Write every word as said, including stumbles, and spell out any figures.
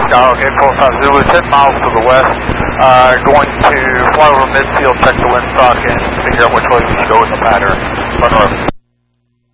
Skyhawk eight four five Zulu, ten miles to the west. Uh, going to fly over midfield, check the windsock, and figure out which way we should go in the pattern. Monroe.